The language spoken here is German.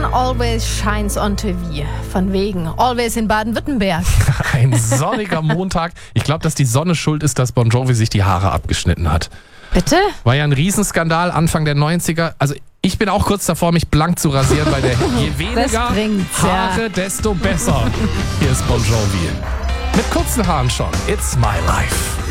always shines on TV. Von wegen. Always in Baden-Württemberg. Ein sonniger Montag. Ich glaube, dass die Sonne schuld ist, dass Bon Jovi sich die Haare abgeschnitten hat. Bitte? War ja ein Riesenskandal Anfang der 90er. Also ich bin auch kurz davor, mich blank zu rasieren, weil je weniger Haare, desto besser. Hier ist Bon Jovi. Mit kurzen Haaren schon. It's my life.